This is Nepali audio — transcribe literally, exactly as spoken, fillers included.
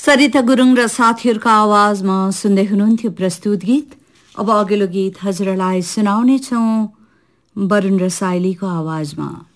सरिता गुरुङ र साथीहरूको आवाजमा सुन्दै हुनुहुन्थ्यो प्रस्तुत गीत। अब अघिल्लो गीत हजुरलाई सुनाउनेछौँ वरुण रसाइलीको आवाजमा।